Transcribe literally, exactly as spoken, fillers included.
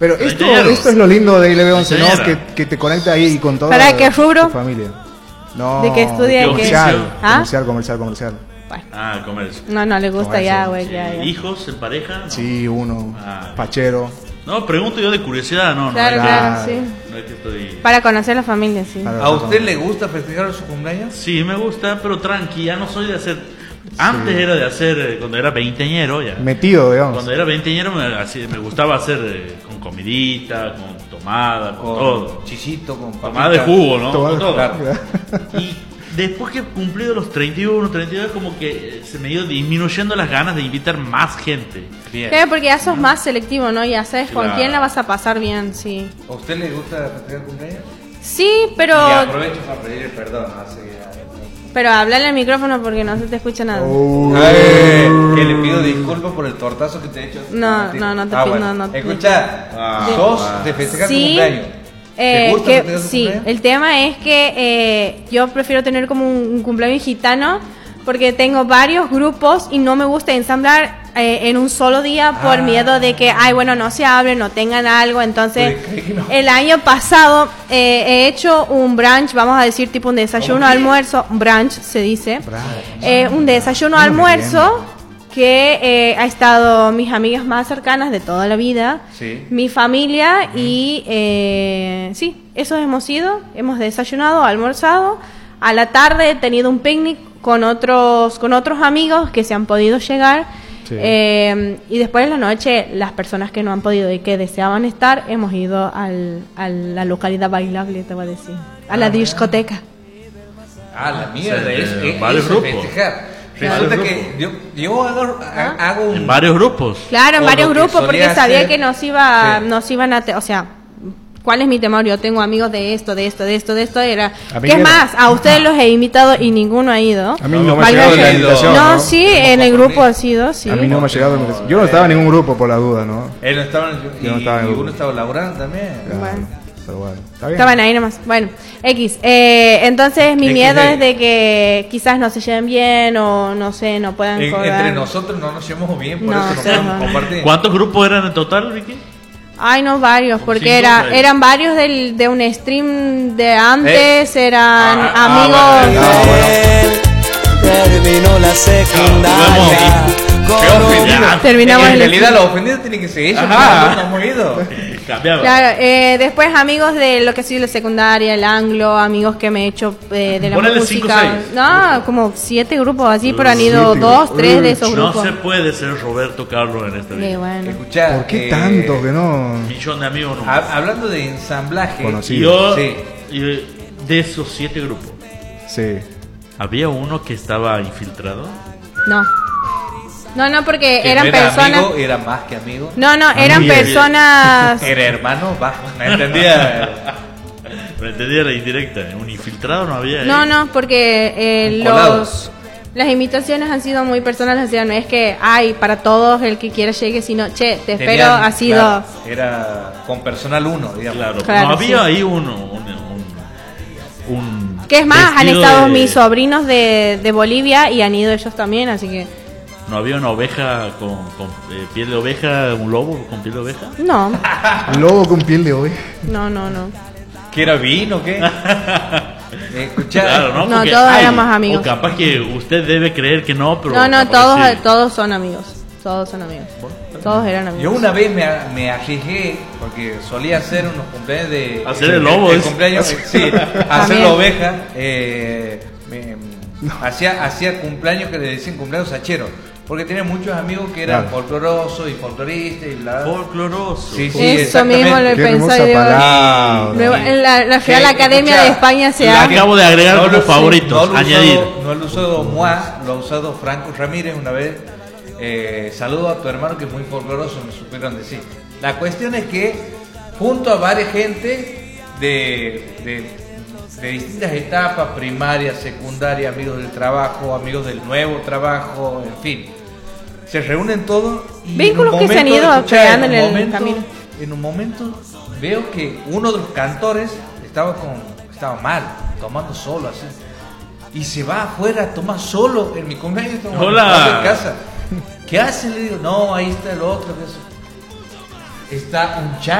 Pero esto, esto es lo lindo de I L B once, ¿no? Que, que te conecta ahí con toda ¿Para qué rubro? tu familia. No, ¿De qué estudia? Comercial, ¿Qué? ¿Ah? comercial, comercial, comercial. Bueno. Ah, el comercio. No, no le gusta Comercio. ya, güey. Sí. Ya, ya. ¿Hijos en pareja? No. Sí, uno, Ah. pachero. No, pregunto yo de curiosidad, no, Claro, no. claro, Ah. sí. No es que estoy... Para conocer la familia, sí. Claro. ¿A usted le gusta festejar su cumpleaños? Sí, me gusta, pero tranqui, ya no soy de hacer... Antes era de hacer, eh, cuando era veinteañero, ya. Metido, digamos. Cuando era veinteañero me, así, me gustaba hacer eh, con comidita, con tomada, con, Con todo. chisito, con Tomada de jugo, ¿no? Tomada Con de todo. Claro. Y después que he cumplido los treinta y uno, treinta y dos, como que eh, se me ha ido disminuyendo las ganas de invitar más gente. Bien. Claro, porque ya sos más selectivo, ¿no? Ya sabes con Claro. quién la vas a pasar bien, sí. ¿A usted le gusta festejar cumpleaños? Sí, pero Y aprovecho para pedir perdón. Así, pero hablarle al micrófono porque no se te escucha nada. Uh, eh, que le pido disculpas por el tortazo que te he hecho. No, no, no te ah, pido, bueno. no, no te- Escucha, Ah, ¿sos ah. de festejar tu Sí, cumpleaños? eh, ¿Te gusta que- festejar tu sí, cumpleaños? el tema es que eh, yo prefiero tener como un, un cumpleaños gitano porque tengo varios grupos y no me gusta ensamblar eh, en un solo día por Ah. miedo de que, ay, bueno, no se hablen, no tengan algo. Entonces, Uy, creí que no. el año pasado eh, he hecho un brunch, vamos a decir tipo un desayuno, ¿Cómo qué? almuerzo, brunch se dice, Brunch. Eh, un desayuno, Muy almuerzo que eh, ha estado mis amigas más cercanas de toda la vida, Sí. mi familia y eh, sí, eso hemos ido, hemos desayunado, almorzado, a la tarde he tenido un picnic con otros con otros amigos que se han podido llegar. Sí. Eh, y después en la noche, las personas que no han podido y que deseaban estar, hemos ido al, a la localidad bailable, te voy a decir, a la Ah. discoteca. Ah, la mierda, Sí, es, de es, varios eso es grupos. festejar. Varios Resulta que grupos. yo, yo hago, ¿Ah? hago un... En varios grupos. Claro, en O varios lo que grupos, porque solía sabía hacer- que nos iba, Sí. nos iban a, te- o sea, ¿cuál es mi temor? Yo tengo amigos de esto, de esto, de esto, de esto, era, A mí que es me- más, a ustedes los he invitado y ninguno ha ido. A mí no me ha Valga llegado que- la invitación. No, ¿no? sí, en el grupo ha sido, sí. A mí no me ha llegado la invitación. Yo no estaba en ningún grupo por la duda, ¿no? Él no estaba en el- Yo no y, estaba en el y grupo. uno estaba laburando también. Claro, Bueno. pero bueno, está bien. Estaban ahí nomás. Bueno, X. Eh, entonces mi X, miedo eh. es de que quizás no se lleven bien o no sé, no puedan En- cobrar. entre nosotros no nos llevamos bien, por No, eso no sí, podemos no. compartir. ¿Cuántos grupos eran en total, Vicky? Ay, no, varios, Como porque cinco, era, seis. eran varios del, de un stream de antes, eran Ah, ah, amigos. bueno, Terminó la secundaria. Qué ofendido. Terminamos en el- realidad los ofendidos tienen que ser ellos, Ajá. no hemos ido. Cambiaba. Claro, eh, después amigos de lo que ha sido la secundaria, el anglo, amigos que me he hecho eh, de la Ponele cinco, música. seis. No, como siete grupos así, pero han ido Siete. dos, tres de esos No grupos. se puede ser Roberto Carlos en esta Y vida. bueno. Escuchá, ¿Por qué eh, tanto que no? Un millón de amigos no. ha- hablando de ensamblaje, Conocí. Y yo, Sí. y de esos siete grupos, Sí. ¿había uno que estaba infiltrado? No. No, no, porque que eran no era personas. amigo, era más que amigo. No, no, eran Amiga. personas. Era hermano, va, ¿me entendía? No entendía la indirecta. Un infiltrado no había. No, ahí. no, porque eh, Un colado. los las invitaciones han sido muy personales, o sea, no es que hay para todos el que quiera llegue, sino, che, te espero, Tenían, ha sido. claro, era con personal uno, digamos. Claro, Claro, no había sí. ahí uno. Un, un, un Que es más, han vestido estado de- mis sobrinos de, de Bolivia y han ido ellos también, así que. No había una oveja con, con eh, piel de oveja, un lobo con piel de oveja. No, Un lobo con piel de hoy. no, no, no. ¿Qué era vino o qué? Escuchá, Claro, ¿no? No, Porque todos hay, éramos amigos. O capaz que usted debe creer que no, pero. No, no, capaz todos, que sí. todos son amigos. Todos son amigos. Todos eran amigos. yo una vez me, me arriesgué porque solía hacer unos cumpleaños de. Hacer el lobo, el es- cumpleaños, sí, hacer También. la oveja. Eh, me- hacía, hacía cumpleaños que le decían cumpleaños hacheros. Porque tenía muchos amigos que eran Claro. folclorosos y folcloristas y bla. bla. Folcloroso. Sí, sí, Eso exactamente. mismo le Qué pensé hermosa yo. palabra. Luego, en la, la Real Sí, Academia escucha, de España se la ha. acabo de agregar como lo- favoritos, no lo ha añadir. usado- no lo ha usado Moa, lo ha usado Franco Ramírez una vez. Eh, saludo a tu hermano que es muy folcloroso, me supieron decir. La cuestión es que junto a varias gente de, de, de distintas etapas, primaria, secundaria, amigos del trabajo, amigos del nuevo trabajo, en fin. Se reúnen todos y Vínculos en un que se han momento, ido escuchá, creando en en un el momento- camino. En un momento veo que uno de los cantores estaba con estaba mal, tomando solo así. Y se va afuera a tomar solo en mi cumpleaños. estamos en Hola. el patio de casa. ¿Qué hace? Le digo, no, ahí está el otro. que es- Está un chat.